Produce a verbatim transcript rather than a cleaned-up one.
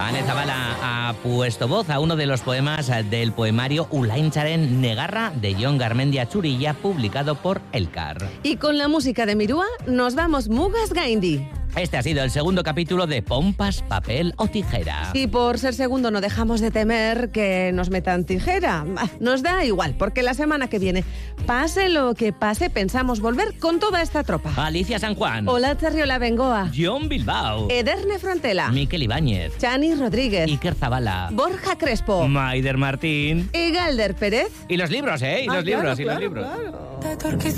Ane Zabala ha puesto voz a uno de los poemas del poemario Ulaintzaren Negarra de Jon Garmendia Churilla, publicado por Elkar. Y con la música de Mirúa nos vamos mugas gaindi. Este ha sido el segundo capítulo de Pompas, Papel o Tijera. Y por ser segundo no dejamos de temer que nos metan tijera. Nos da igual, porque la semana que viene, pase lo que pase, pensamos volver con toda esta tropa. Alicia San Juan. Hola, Terriola Bengoa. John Bilbao. Ederne Frontela. Miquel Ibáñez. Chani Rodríguez. Iker Zabala. Borja Crespo. Maider Martín. Y Galder Pérez. Y los libros, ¿eh? Y Ah, los claro, libros, y claro, los libros. Claro.